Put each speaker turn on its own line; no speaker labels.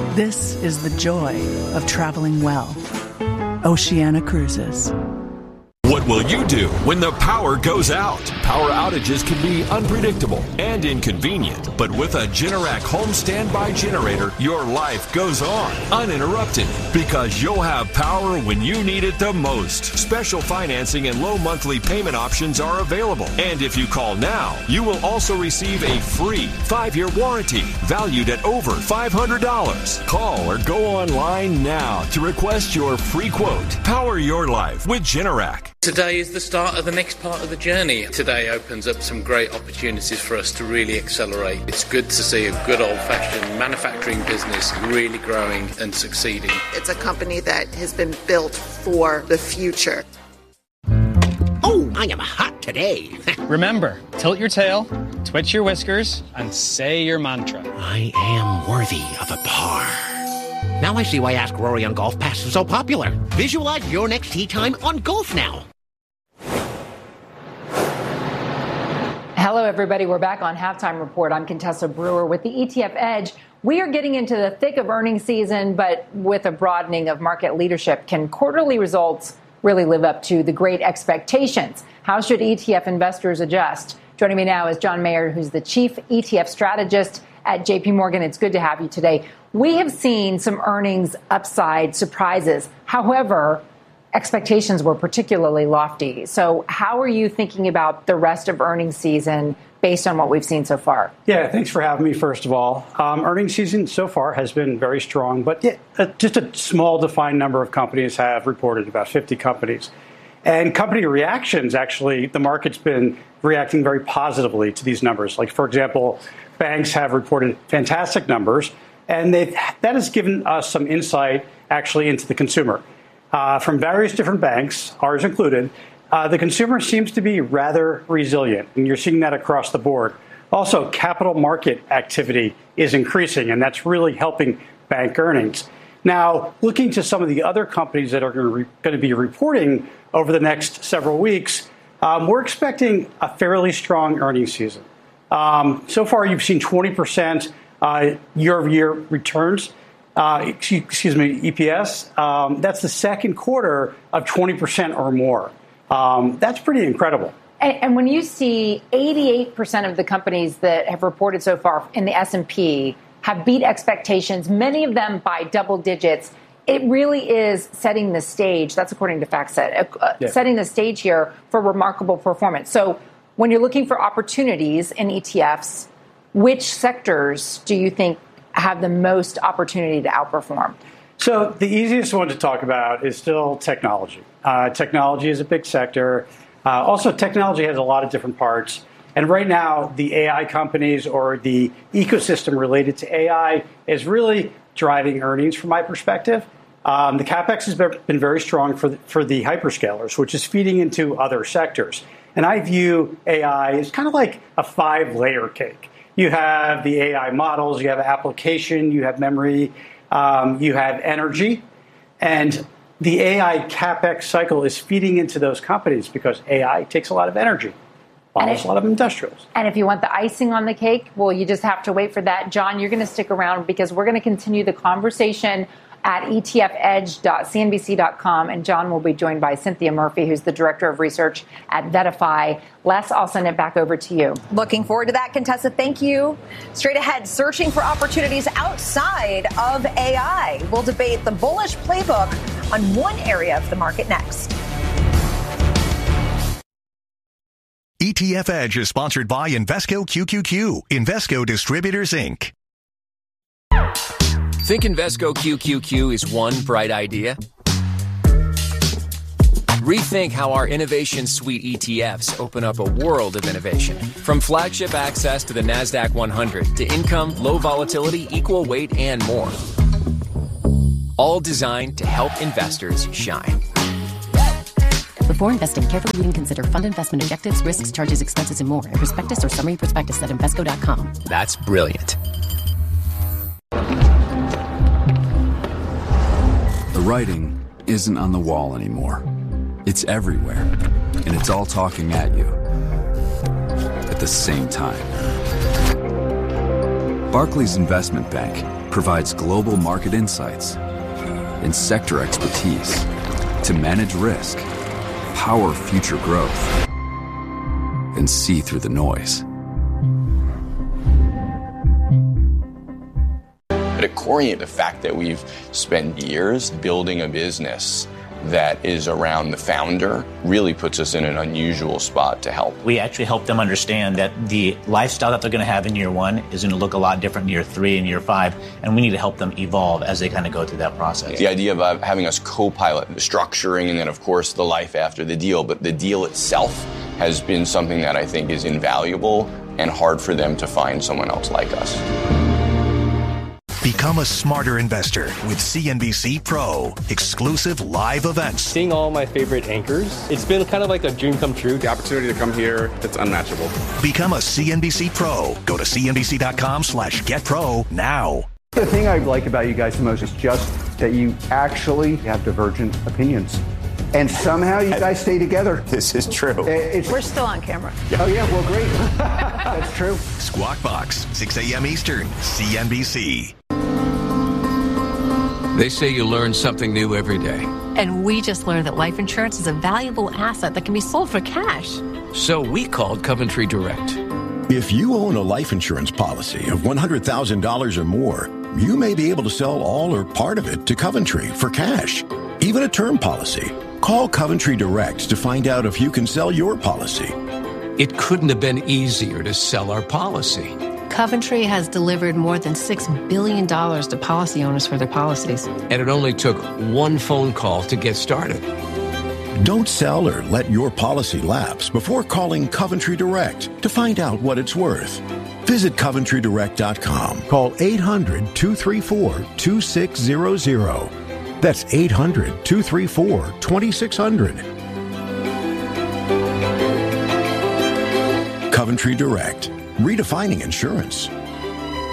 This is the joy of traveling well. Oceania Cruises.
What will you do when the power goes out? Power outages can be unpredictable and inconvenient, but with a Generac home standby generator, your life goes on uninterrupted because you'll have power when you need it the most. Special financing and low monthly payment options are available. And if you call now, you will also receive a free 5-year warranty valued at over $500. Call or go online now to request your free quote. Power your life with Generac.
Today is the start of the next part of the journey. Today opens up some great opportunities for us to really accelerate. It's good to see a good old-fashioned manufacturing business really growing and succeeding.
It's a company that has been built for the future.
Oh, I am hot today.
Remember, tilt your tail, twitch your whiskers, and say your mantra.
I am worthy of a par. Now I see why Ask Rory on Golf Pass is so popular. Visualize your next tee time on Golf Now.
Hello, everybody. We're back on Halftime Report. I'm Contessa Brewer with the ETF Edge. We are getting into the thick of earnings season, but with a broadening of market leadership. Can quarterly results really live up to the great expectations? How should ETF investors adjust? Joining me now is John Mayer, who's the chief ETF strategist at JP Morgan. It's good to have you today. We have seen some earnings upside surprises. However, expectations were particularly lofty. So how are you thinking about the rest of earnings season based on what we've seen so far?
Yeah, thanks for having me, first of all. Earnings season so far has been very strong, but just a small defined number of companies have reported, about 50 companies. And company reactions, actually, the market's been reacting very positively to these numbers. Like, for example, banks have reported fantastic numbers, and that has given us some insight, actually, into the consumer. From various different banks, ours included, the consumer seems to be rather resilient, and you're seeing that across the board. Also, capital market activity is increasing, and that's really helping bank earnings. Now, looking to some of the other companies that are going to be reporting over the next several weeks, we're expecting a fairly strong earnings season. So far, you've seen 20% year-over-year returns. EPS. That's the second quarter of 20% or more. That's pretty incredible.
And when you see 88% of the companies that have reported so far in the S&P have beat expectations, many of them by double digits, it really is setting the stage. That's according to FactSet, setting the stage here for remarkable performance. So when you're looking for opportunities in ETFs, which sectors do you think have the most opportunity to outperform?
So the easiest one to talk about is still technology. Technology is a big sector. Also, technology has a lot of different parts. And right now, the AI companies or the ecosystem related to AI is really driving earnings from my perspective. The CapEx has been very strong for the hyperscalers, which is feeding into other sectors. And I view AI as kind of like a 5-layer cake. You have the AI models, you have application, you have memory, you have energy. And the AI CapEx cycle is feeding into those companies because AI takes a lot of energy, follows a lot of industrials.
And if you want the icing on the cake, well, you just have to wait for that. John, you're going to stick around because we're going to continue the conversation at etfedge.cnbc.com. And John will be joined by Cynthia Murphy, who's the Director of Research at VettaFi. Les, I'll send it back over to you.
Looking forward to that, Contessa. Thank you. Straight ahead, searching for opportunities outside of AI. We'll debate the bullish playbook on one area of the market next.
ETF Edge is sponsored by Invesco QQQ, Invesco Distributors, Inc.
Think Invesco QQQ is one bright idea? Rethink how our Innovation Suite ETFs open up a world of innovation. From flagship access to the NASDAQ 100 to income, low volatility, equal weight, and more. All designed to help investors shine.
Before investing, carefully read and consider fund investment objectives, risks, charges, expenses, and more in prospectus or summary prospectus at Invesco.com.
That's brilliant.
The writing isn't on the wall anymore. It's everywhere, and it's all talking at you at the same time. Barclays Investment Bank provides global market insights and sector expertise to manage risk, power future growth, and see through the noise.
At Corient, the fact that we've spent years building a business that is around the founder really puts us in an unusual spot to help.
We actually help them understand that the lifestyle that they're going to have in year one is going to look a lot different in year 3 and year 5, and we need to help them evolve as they kind of go through that process.
The idea of having us co-pilot the structuring and then, of course, the life after the deal, but the deal itself has been something that I think is invaluable and hard for them to find someone else like us.
Become a smarter investor with CNBC Pro. Exclusive live events.
Seeing all my favorite anchors, it's been kind of like a dream come true.
The opportunity to come here, it's unmatchable.
Become a CNBC Pro. Go to cnbc.com/getpro now.
The thing I like about you guys the most is just that you actually have divergent opinions. And somehow you guys stay together.
This is true.
We're still on camera.
Oh, yeah, well, great. That's true.
Squawk Box, 6 a.m. Eastern, CNBC.
They say you learn something new every day.
And we just learned that life insurance is a valuable asset that can be sold for cash.
So we called Coventry Direct.
If you own a life insurance policy of $100,000 or more, you may be able to sell all or part of it to Coventry for cash, even a term policy. Call Coventry Direct to find out if you can sell your policy.
It couldn't have been easier to sell our policy.
Coventry has delivered more than $6 billion to policy owners for their policies.
And it only took one phone call to get started.
Don't sell or let your policy lapse before calling Coventry Direct to find out what it's worth. Visit CoventryDirect.com. Call 800-234-2600. That's 800-234-2600. Coventry Direct. Redefining insurance.